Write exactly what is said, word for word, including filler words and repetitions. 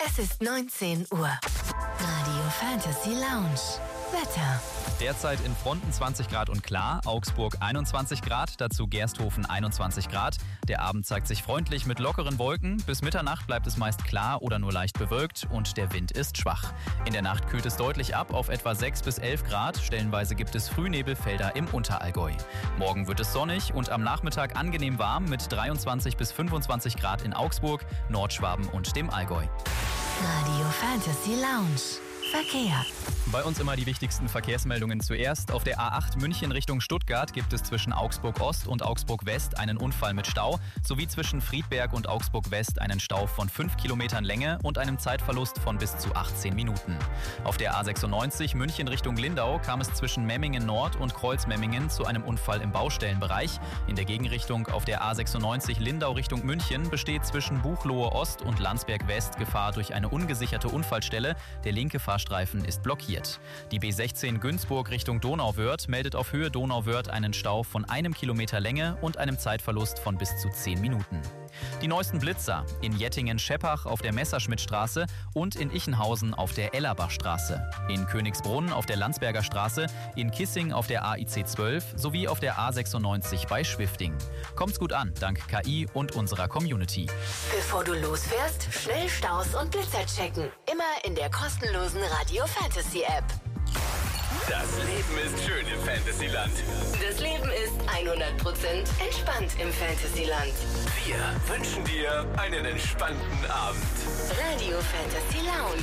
Es ist neunzehn Uhr. Radio Fantasy Lounge. Wetter. Derzeit in Fronten zwanzig Grad und klar, Augsburg einundzwanzig Grad, dazu Gersthofen einundzwanzig Grad. Der Abend zeigt sich freundlich mit lockeren Wolken. Bis Mitternacht bleibt es meist klar oder nur leicht bewölkt und der Wind ist schwach. In der Nacht kühlt es deutlich ab auf etwa sechs bis elf Grad. Stellenweise gibt es Frühnebelfelder im Unterallgäu. Morgen wird es sonnig und am Nachmittag angenehm warm mit dreiundzwanzig bis fünfundzwanzig Grad in Augsburg, Nordschwaben und dem Allgäu. Radio Fantasy Lounge. Verkehr. Bei uns immer die wichtigsten Verkehrsmeldungen zuerst. Auf der A acht München Richtung Stuttgart gibt es zwischen Augsburg Ost und Augsburg West einen Unfall mit Stau, sowie zwischen Friedberg und Augsburg West einen Stau von fünf Kilometern Länge und einem Zeitverlust von bis zu achtzehn Minuten. Auf der A sechsundneunzig München Richtung Lindau kam es zwischen Memmingen Nord und Kreuzmemmingen zu einem Unfall im Baustellenbereich. In der Gegenrichtung auf der A sechsundneunzig Lindau Richtung München besteht zwischen Buchloe Ost und Landsberg West Gefahr durch eine ungesicherte Unfallstelle. Der linke Fahrstreifen ist blockiert. Die B sechzehn Günzburg Richtung Donauwörth meldet auf Höhe Donauwörth einen Stau von einem Kilometer Länge und einem Zeitverlust von bis zu zehn Minuten. Die neuesten Blitzer in Jettingen-Scheppach auf der Messerschmittstraße und in Ichenhausen auf der Ellerbachstraße, in Königsbrunn auf der Landsberger Straße, in Kissing auf der A I C zwölf sowie auf der A sechsundneunzig bei Schwifting. Kommt's gut an, dank K I und unserer Community. Bevor du losfährst, schnell Staus und Blitzer checken. Immer in der kostenlosen Radio Fantasy App. Das Leben ist schön im Fantasyland. Das Leben ist hundert Prozent entspannt im Fantasyland. Wir wünschen dir einen entspannten Abend. Radio Fantasy Lounge.